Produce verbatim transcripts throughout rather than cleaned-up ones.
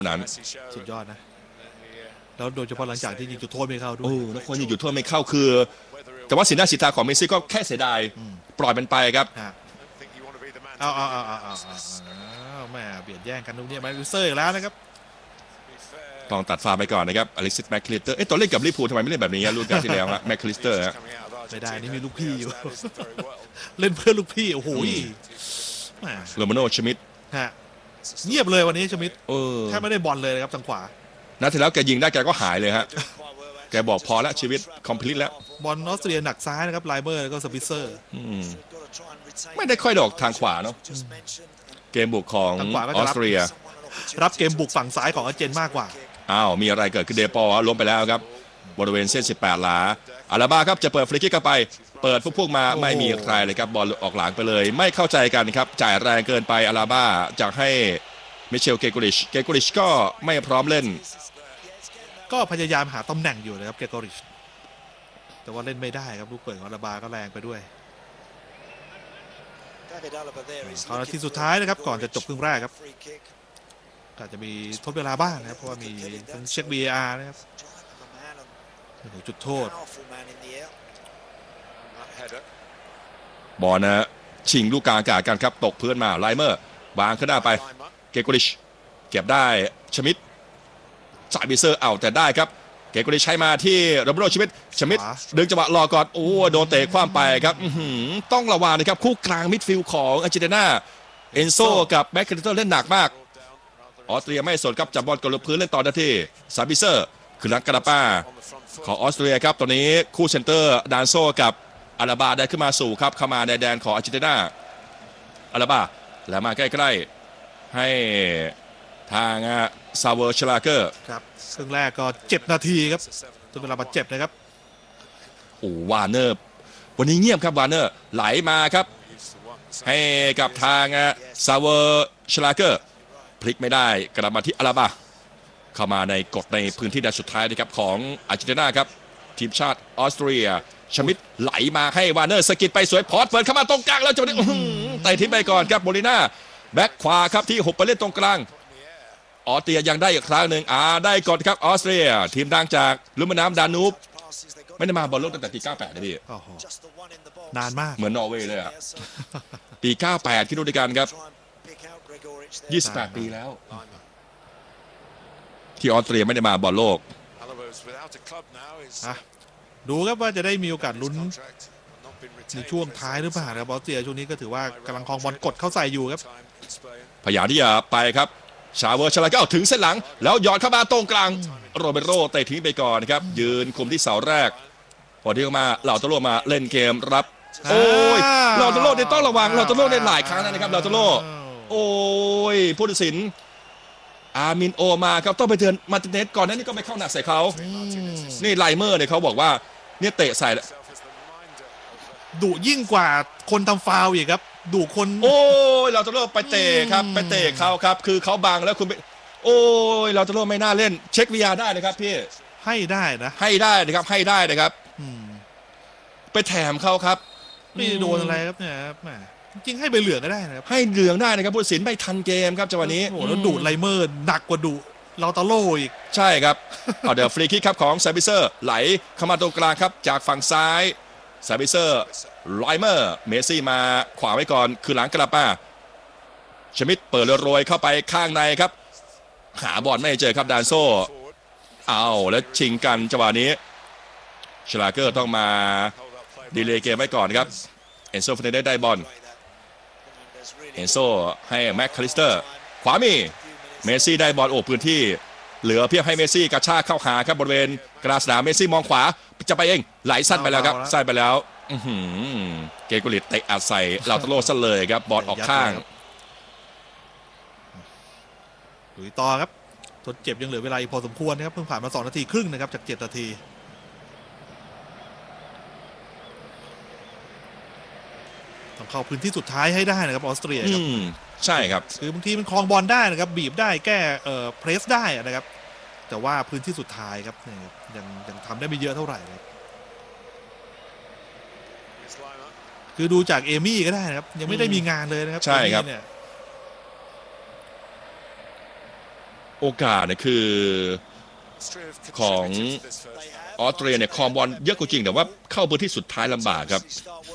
นั้นสุดยอดนะแล้วโดยเฉพาะหลังจากที่ยิงจุดโทษไม่เข้าด้วยโอ้แล้วคนยิงจุดโทษไม่เข้าคือแต่ว่าสีหน้าสีตาของเมสซี่ก็แค่เสียดายปล่อยมันไปครับเอาเอาเอาเอาเอาเอาแม่เบียดแย่งกันตรงนี้แม็กลิเซอร์อีกแล้วนะครับต้องตัดฟาไปก่อนนะครับอเล็กซิสแมคคลิสเตอร์เอ๊ะตอนเล่นกับลิเวอร์พูลทำไมไม่เล่นแบบนี้รุ่นการที่แล้วฮะแมคคลิสเตอร์ไม่ได้นี่มีลูกพี่อยู่เล่นเพื่อลูกพี่โอ้โหโรมาโนชมิดฮะเงียบเลยวันนี้ชมิดแทบไม่ได้บอลเลยนะครับทางขวานัดที่แล้วแกยิงได้แกก็หายเลยฮะแกบอกพอแล้วชีวิตคอมพลีทแล้วบอลออสเตรียหนักซ้ายนะครับไลเบอร์แล้วก็สปิเซอร์ไม่ได้ค่อยดอกทางขวาเนาะเกมบุกของออสเตรียรับเกมบุกฝั่งซ้ายของอาร์เจนมากกว่าอ้าวมีอะไรเกิดขึ้นเดปอล้มไปแล้วครับบริเวณเส้นสิบแปดหลาอาราบาครับจะเปิดฟรีคิกเข้าไปเปิดพวกพวกมาไม่มีใครเลยครับบอลออกหลังไปเลยไม่เข้าใจกันครับจ่ายแรงเกินไปอาราบาจากให้มิเชลเกโกริชเกโกริชก็ไม่พร้อมเล่นก็พยายามหาตำแหน่งอยู่นะครับเกโกริชแต่ว่าเล่นไม่ได้ครับลูกเปิดของอาราบาก็แรงไปด้วยตอนนาทีสุดท้ายนะครับก่อนจะจบครึ่งแรกครับอาจจะมีทดเวลาบ้างนะครับเพราะว่ามีต้องเช็ค วี อาร์ นะครับจุดโทษบอลนะชิงลูกกลางอากาศกันครับตกพื้นมาไลเมอร์วางขึ้นหน้าไปเกโกริชเก็บได้ชมิดจ่ายบิเซอร์เอาแต่ได้ครับเกโกริชใช้มาที่โรเบโรชมิดชมิดดึงจังหวะรอก่อนโอ้โดนเตะคว้างไปครับต้องระวังนะครับคู่กลางมิดฟิลด์ของอาร์เจนตินาเอนโซกับแบ็คเคอร์เตอร์เล่นหนักมากออสเตรียไม่สนครับจับบอลกดลงพื้นเล่นต่อหน้าที่ซาบิเซอร์คือลักกระป้าของออสเตรียครับตอนนี้คู่เซนเตอร์ดานโซกับอาราบาได้ขึ้นมาสู่ครับเข้ามาในแดนของอาร์เจนตินาอาราบาแล้วมาใกล้ๆให้ทางซาเวอร์ชลาเกอร์ครับครึ่งแรกก็เจ็ดนาทีครับจนเวลาบาดเจ็บนะครับโอ้วาร์เนอร์วันนี้เงียบครับวาร์เนอร์ไหลมาครับให้กับทางซาเวอร์ชลาเกอร์พลิกไม่ได้กลับมาที่อาราบาเข้ามาในกฎในพื้นที่แดนสุดท้ายนะครับของอาร์เจนตินาครับทีมชาติออสเตรียชมิดไหลมาให้วาร์เนอร์สกิดไปสวยพอร์ตเปิดเข้ามาตรงกลางแล้วจังหวะนี้ไต่ทิ้งไปก่อนครับโมลิน่าแบ็คขวาครับที่หกไปเล่นตรงกลางออสเตรียยังได้อีกครั้งหนึ่งอ่าได้ก่อนครับออสเตรียทีมดังจากลุ่มแม่น้ำดานูบไม่ได้มาบอลโลกตั้งแต่ปีเก้าสิบแปดนะพี่นานมากเหมือนนอร์เวย์เลยอ่ะปีเก้าสิบแปดคิดดูด้วยกันครับยี่สิบแปดปีแล้วที่ออสเตรียไม่ได้มาบอลโลกดูครับว่าจะได้มีโอกาสลุ้นในช่วงท้ายหรือเปล่าครับออสเตรียช่วงนี้ก็ถือว่ากำลังครองบอลกดเข้าใส่อยู่ครับพยายามที่จะไปครับชาเวอร์ชลาก็เอาถึงเส้นหลังแล้วหยอดเข้ามาตรงกลางโรเบโรเตะทิ้งไปก่อนครับยืนคุมที่เสาแรกพอที่เข้ามาเหล่าตะโลมาเล่นเกมรับโอ้ยเหล่าตะโลเนี่ยต้องระวังเหล่าตะโลเนี่ยหลายครั้งนะครับเหล่าตะโลโอ้ยผู้ตัดสินอาร์มินโอมาครับต้องไปเตือนมาติเนสก่อนนั้นนี่ก็ไม่เข้าหนักใส่เขานี่ไลเมอร์เนี่ยเขาบอกว่าเนี่ยเตะใส่ดุยิ่งกว่าคนทำฟาวล์อีกครับดุคนโอ้ยเราจะโลไปเตะครับไปเตะเขาครับคือเขาบังแล้วคุณไปโอ้ยเราจะโลไม่น่าเล่นเช็ค วี อาร์ ได้นะครับพี่ให้ได้นะให้ได้นะครับให้ได้นะครับไปแถมเขาครับไม่โดนอะไรครับเนี่ยแหมจริงให้ใบเหลืองก็ได้นะครับให้เหลืองได้นะครับผู้ตัดสินไม่ทันเกมครับจังหวะนี้โอ้แล้วดุไลเมอร์หนักกว่าดุเราตะโลอีกใช่ครับเอาเดี๋ยวฟรีคิกครับของซาบิเซอร์ไหลเข้ามาตรงกลางครับจากฝั่งซ้ายซาบิเซอร์ไลเมอร์เมสซี่มาขวาไว้ก่อนคือหลังกลับมาชมิดเปิดโรยเข้าไปข้างในครับหาบอลไม่เจอครับดานโซเอาแล้วชิงกันจังหวะนี้ชลาเกอร์ต้องมาดีเลย์เกมไว้ก่อนครับเอนโซฟเนเดสได้บอลเอนโซให้แม็กคาลิสเตอร์ขวามีเมสซี่ได้บอลโอ้พื้นที่เหลือเพียงให้เมสซี่กระชากเข้าหาครับบริเวณกลางสนามเมสซี่มองขวาจะไปเองไหลสั้นไปแล้วครับสั้นไปแล้วเกโกริตเตะอัดใส่ลาวตาโลซะเลยครับบอลออกข้างลุยต่อครับทดเจ็บยังเหลือเวลาอีกพอสมควรนะครับเพิ่งผ่านมาสองนาทีครึ่งนะครับจากเจ็ดนาทีต้องเข้าพื้นที่สุดท้ายให้ได้นะครับออสเตรียครับใช่ครับคือบางทีมันคลองบอลได้นะครับบีบได้แก้เอ่อเพรสได้นะครับแต่ว่าพื้นที่สุดท้ายครับยังยังทำได้ไม่เยอะเท่าไหร่ครับคือดูจากเอมี่ก็ได้นะครับยังไม่ได้มีงานเลยนะครับใช่ครับโอกาสเนี่ยคือของออสเตรียเนี่ยครองบอลเยอะกว่าจริงแต่ว่าเข้าพื้นที่สุดท้ายลำบากครับ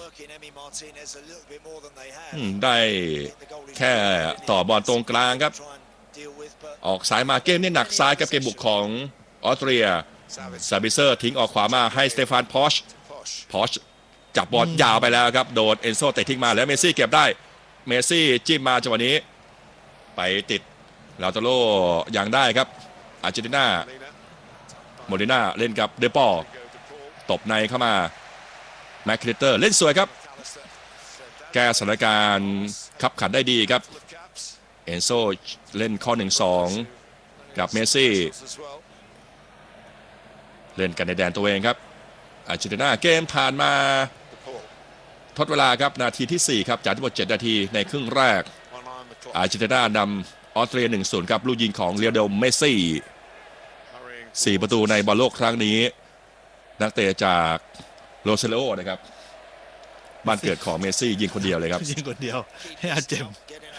อืมได้แค่ต่อบอลตรงกลางครับออกสายมาเกมนี้หนักซ้ายกับเกมบุกของออสเตรียซาบิเซอร์ทิ้งออกขวามาให้สเตฟานพอชพอชจับบอลยาวไปแล้วครับโดนเอนโซเตะทิ้งมาแล้วเมสซี่เก็บได้เมสซี่จิ้มมาจังหวะนี้ไปติดลาโตโรยังได้ครับอาร์เจนตินาโมเดน่าเล่นกับเดปอร์ตบในเข้ามาแมคคิเตอร์เล่นสวยครับแก้สถานการณ์ขับขันได้ดีครับเอนโซเล่นข้อ หนึ่งสอง กับเมสซี่เล่นกันในแดนตัวเองครับอาร์เจนตินาเกมผ่านมาทดเวลาครับนาทีที่สี่ครับจากทั้งหมดเจ็ดนาทีในครึ่งแรกอาร์เจนตินานำออสเตรีย หนึ่งศูนย์ ครับลูกยิงของเลียโดเมสซี่สี่ประตูในบอลโลกครั้งนี้นักเตะจากโรเซโลนะครับบ้านเกิดของเมสซี่ยิงคนเดียวเลยครับยิงคนเดียวให้อาเจม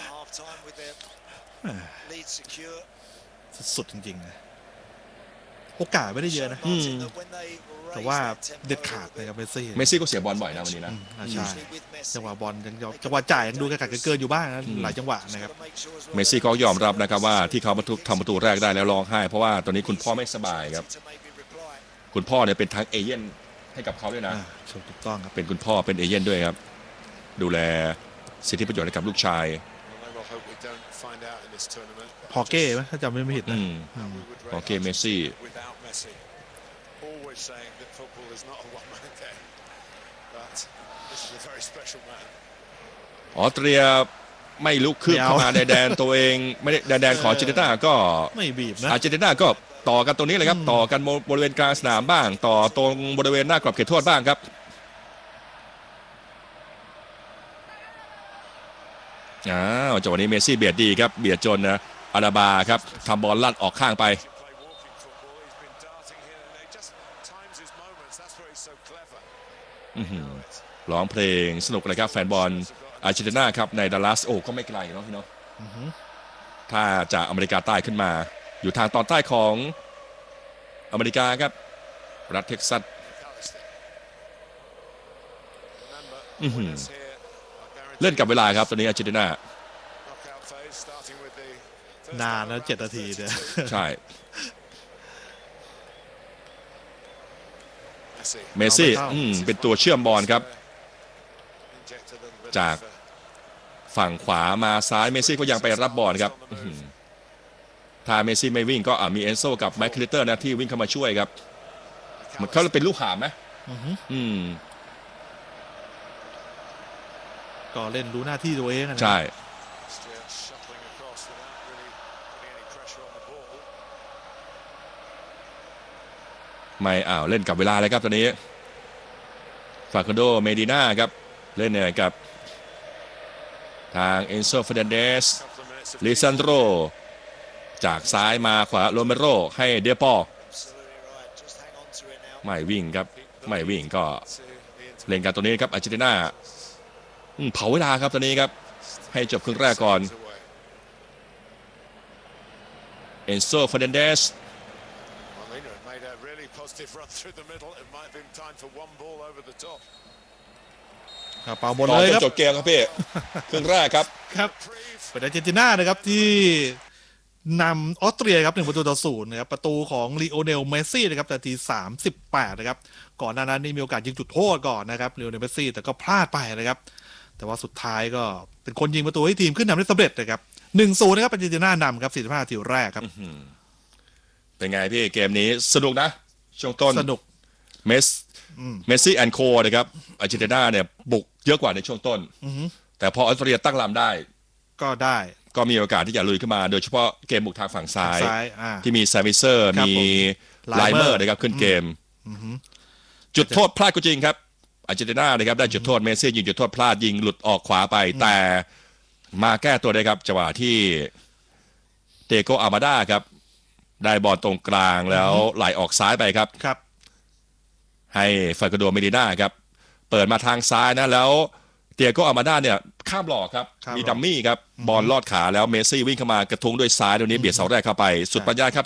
สุดจริงๆนะโอกาสไม่ได้เยอะนะแต่ว่าเด็ดขาดนะครับเมสซี่เมสซี่ก็เสียบอลบ่อยนะวันนี้นะใช่จังหวะบอลยังจังหวะจ่ายยังดูกระกัดเกินอยู่บ้างนะหลายจังหวะนะครับเมสซี่ก็ยอมรับนะครับว่าที่เขามาทุกทำประตูแรกได้แล้วร้องไห้เพราะว่าตอนนี้คุณพ่อไม่สบายครับคุณพ่อเนี่ยเป็นทั้งเอเย่นให้กับเขาด้วยนะถูกต้องครับเป็นคุณพ่อเป็นเอเย่นด้วยครับดูแลสิทธิประโยชน์ให้กับลูกชายพอเก้ไหมถ้าจำไม่ผิดนะพอเก้เมสซี่ออสเตรียไม่ลุกขึ้นเข้ามาในแดนตัวเองไม่ได้แดนของอาร์เจนตินาก็ไม่บีบนะอาร์เจนตินาก็ต่อกันตรงนี้เลยครับต่อกันบริเวณกลางสนามบ้างต่อตรงบริเวณหน้ากรอบเขตโทษบ้างครับอ้าวจังหวะนี้เมสซี่เบียดดีครับเบียดจนนะอาราบาครับทำบอลลั่นออกข้างไปร้องเพลงสนุกเลยครับแฟนบอลอาร์เจนตินาครับในดัลลัสโอ้ก็ไม่ไกลเนาะพี่เนาะถ้าจากอเมริกาใต้ขึ้นมาอยู่ทางตอนใต้ของอเมริกาครับรัฐเท็กซัสเล่นกับเวลาครับตอนนี้อาร์เจนตินานานแล้วเจ็ดนาทีเนี่ยใช่เมสซี่เป็นตัวเชื่อมบอลครับจากฝั่งขวามาซ้ายเมสซี่ก็ยังไปรับบอลครับถ้าเมสซี่ไม่วิ่งก็มีเอนโซกับแมคคิเตอร์นะที่วิ่งเข้ามาช่วยครับมันเขาเป็นลูกหามไหมอืมก็เล่นรู้หน้าที่ตัวเองนะใช่ไม่อ้าวเล่นกับเวลาเลยครับตอนนี้ฟาคันโดเมดิน่าครับเล่นเนี่ยกับทางเอนโซเฟรนเดสลิซันโดจากซ้ายมาขวาโรเมโรให้เดปอร์ไม่วิ่งครับไม่วิ่งก็เล่นกันตัวนี้ครับอาร์เจนตินาเผาเวลาครับตอนนี้ครับให้จบครึ่งแรกก่อนเอนโซเฟรนเดสเป่าบอลเลยครับจบเกมครับพี่ครึ่งแรกครับครับเป็นอาร์เจนตินานะครับที่นำออสเตรียครับหนึ่งประตูต่อศูนย์นะครับประตูของลีโอเนลเมสซี่นะครับนาทีสามสิบแปดนะครับก่อนหน้านั้นนี่มีโอกาสยิงจุดโทษก่อนนะครับลีโอเนลเมสซี่แต่ก็พลาดไปนะครับแต่ว่าสุดท้ายก็เป็นคนยิงประตูให้ทีมขึ้นนำได้สำเร็จนะครับหนึ่งศูนย์นะครับอาร์เจนตินานำครับสี่สิบห้านาทีแรกครับเป็นไงพี่เกมนี้สนุกนะช่วงต้นสนุกเมสเมสซี่แอนโคนะครับอาร์เจนตินาเนี่ยบุกเยอะกว่าในช่วงต้นแต่พอออสเตรียตั้งลำได้ก็ได้ก็มีโอกาสที่จะลุยขึ้นมาโดยเฉพาะเกมบุกทางฝั่งซ้ายที่มีซาวิเซอร์มีไลเมอร์นะครับขึ้นเกมจุดโทษพลาดก็จริงครับอาร์เจนตินานะครับได้จุดโทษเมสซี่ยิงจุดโทษพลาดยิงหลุดออกขวาไปแต่มาแก้ตัวได้ครับจังหวะที่เตโกอามาดาครับได้บอลตรงกลางแล้วไหลออกซ้ายไปครับครับให้ฟาคาโดเมดิน่าครับเปิดมาทางซ้ายนะแล้วเตียโกอามาด้าเนี่ยข้ามหลอกครับข้ามหลอกมีดัมมี่ครับบอลลอดขาแล้วเมสซี่วิ่งเข้ามากระทุ้งด้วยซ้ายตรงนี้เบียดเสาแรกเข้าไปสุดปัญญาครับ